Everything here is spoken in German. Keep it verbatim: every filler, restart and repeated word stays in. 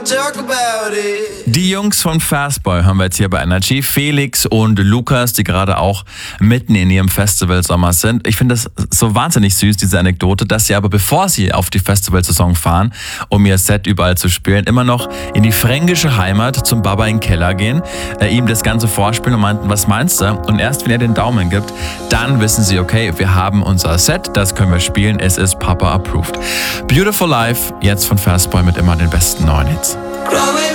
Talk about it. Die Jungs von Fastboy haben wir jetzt hier bei Energy. Felix und Lukas, die gerade auch mitten in ihrem Festivalsommer sind. Ich finde das so wahnsinnig süß, diese Anekdote, dass sie aber, bevor sie auf die Festivalsaison fahren, um ihr Set überall zu spielen, immer noch in die fränkische Heimat zum Baba in den Keller gehen, äh, ihm das Ganze vorspielen und meinten, was meinst du? Und erst wenn er den Daumen gibt, dann wissen sie, okay, wir haben unser Set, das können wir spielen, es ist Papa approved. Beautiful Life, jetzt von Fastboy mit immer den besten neuen Hits. Growing